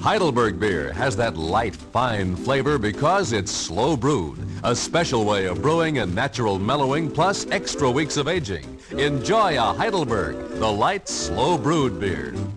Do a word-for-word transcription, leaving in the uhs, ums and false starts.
Heidelberg beer has that light, fine flavor because it's slow brewed, a special way of brewing and natural mellowing plus extra weeks of aging. Enjoy a Heidelberg, the light, slow brewed beer.